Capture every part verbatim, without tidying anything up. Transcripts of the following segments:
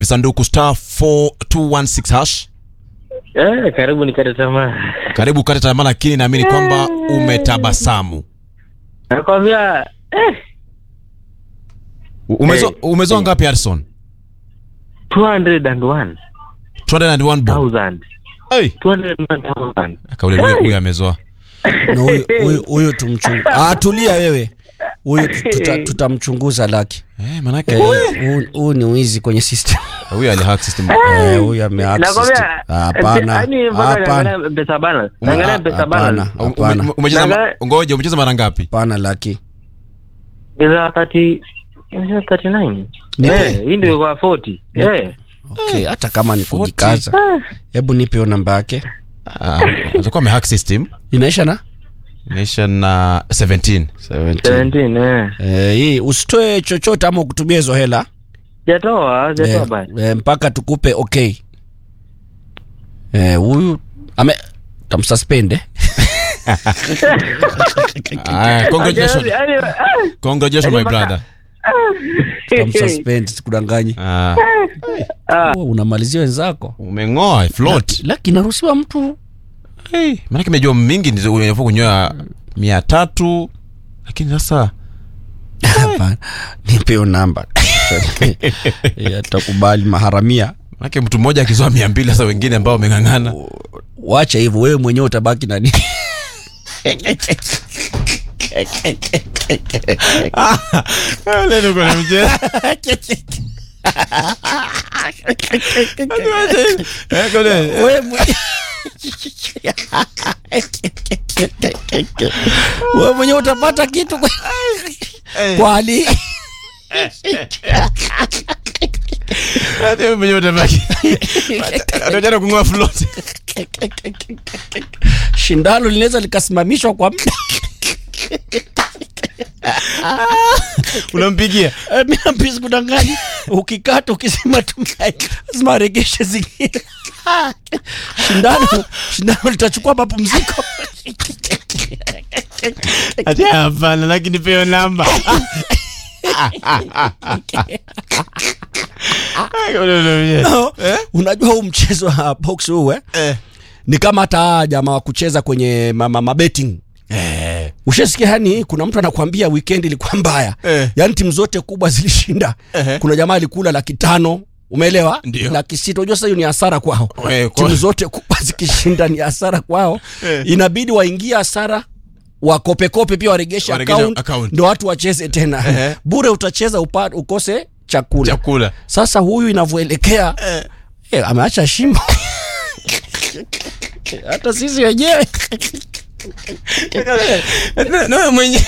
Sanduku star four two one six hash. Eh, karibu nikate tamaa. Karibu kate tamaa, lakini naamini kwamba umetabasamu. Nakwambia eh Umezo hey, umezoa hey. Ngapi Harrison? two hundred one thousand. Hey. two hundred one thousand. Kaule huyo huyo amezoa. No, huyo huyo tumchungu. Ah, tulia wewe. Huyo tutamchunguza laki. Eh, manake huyu ni wizi kwenye system. Huyo ali hack system. Eh, huyo ame hack system. Hapana. Hapana. Pesa bana. Angalia pesa bana. Umecheza ngoja, umecheza mara ngapi? Hapana laki. Bila thirty thirty nine. Eh, hii ndio kwa forty. Eh. Okay, hata kama ni kujikaza. Hebu nipe hiyo namba yake. Ah, atakuwa ame hack system. Inaisha na Inaisha na seventeen. seventeen eh. Eh, hii usitoe chochote ama kutumia hizo hela. Jatoa, jatoa basi. Eh, mpaka tukupe okay. Eh, huyu ame tamsuspend. Ah, congratulations. Congratulations my brother. Tamsuspend sikudanganyi. Ah. Oh, unamalizia wenzako. Umengoa float. Lakini naruhusiwa mtu. Hey, maana kimejua mingi ndio unafaa kunyoa mia tatu, lakini sasa hapana. Nipe hiyo namba. Yatakubali maharamia. Maana mtu mmoja akizoa mia mbili sasa wengine ambao wamengangana. Waacha hivyo, wewe mwenyewe utabaki na nini? Leo kuna mjeo. Eh, kole. Wewe mwenyewe wewe mwenyewe utapata kitu kwa kwa hali. Hata mwenyewe utabaki. Atajana kungoa float. Shindano linaweza likasimamishwa kwa muda. Unampigia? Mimi nampiga kudanganya. Ukikata ukisema tumai lazima regeshe zingine. Shindano, shindano litachukua mapumziko. Ati hapana, lakini peo namba. No, eh? Unajua huu mchezo wa box huu eh? Eh. Ni kama hata jamaa wa kucheza kwenye mama ma betting. Eh. Ushasikia yani kuna mtu anakuambia weekend ilikuwa mbaya. Eh. Yaani timu zote kubwa zilishinda. Eh. Kuna jamaa alikula laki tano, umeelewa? Laki sita. Unajua sasa hiyo ni hasara kwao. Eh, kwa... timu zote kubwa zikishinda ni hasara kwao. Eh. Inabidi waingie hasara, wakope kope pia waregesha account, account. Ndio watu wacheze tena. Eh. Bure utacheza upate ukose chakula. Chakula. Sasa huyu inavyoelekea eh, eh ameacha shimo. Hata sisi wenyewe no, no mwenyewe.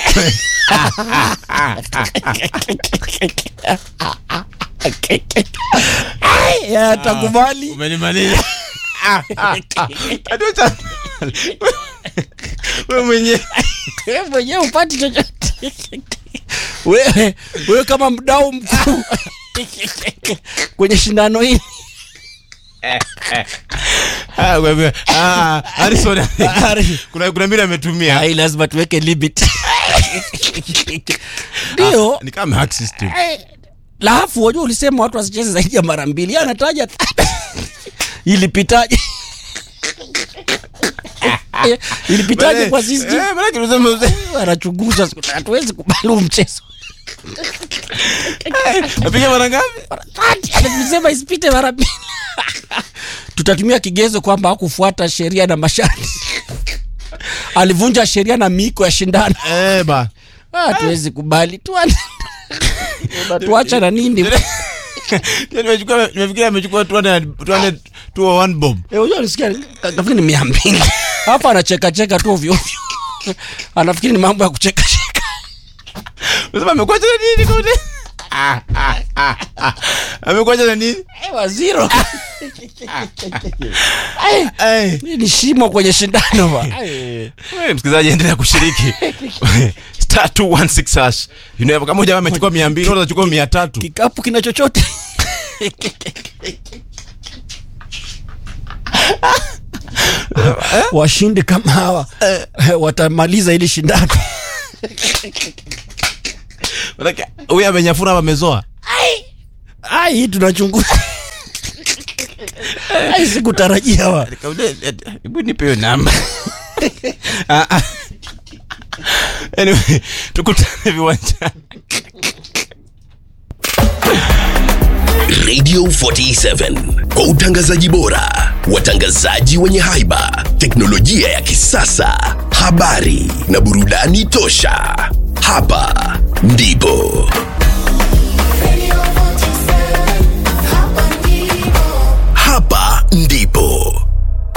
Ya atakubali. Umenimaliza. Adocha. Wewe mwenyewe. Wewe mwenyewe upati chochote. Wewe wewe kama mdau mkuu kwenye shindano hili. Ah, wewe ah, Harrison. Kuna kuna mbili ametumia. Hai, lazima tuweke limit. Ndio, ni kama hack system. Lafu wajua ulisema watu wasicheze zaidi ya mara mbili. Yeye anataja ilipitaje? Ilipitaje kwa sisi? Eh, maana tunasema anachunguza, hatuwezi kubali mchezo. Apiga mara ngapi? Anasema isipite mara mbili. Tutatumia kigezo kwamba hakufuata sheria na masharti. Alivunja sheria na miko ya shindano. Eh ba. Ah, tuwezi kubali tu. Tuacha na nini? Nimechukua nimefikiria amechukua two hundred two oh one bomb. Eh, unajua nisikia nafikiri ni mia mbili. Hapa anacheka cheka tu ovyo ovyo. Anafikiri ni mambo ya kucheka cheka. Unasema amekuacha na nini kule? Ah ah ah. Amekuacha na nini? Eh, wa zero. Ai, ni shimo kwenye shindano ba. Wewe msikilizaji, endelea kushiriki. Star two one six hash. You know kama jamaa amechukua mia mbili, unaweza kuchukua mia tatu. Kikapu kina chochote. Washinde kama hawa watamaliza ili shindano. Manake huyu amenyafura ama amezoa? Ai. Ai, tunachunguza. Ai sikutarajia wa. Hebu nipe hiyo namba. Anyway, tukutane viwanjani. Radio forty-seven kwa utangazaji bora, watangazaji wenye haiba, teknolojia ya kisasa, habari na burudani tosha. Hapa ndipo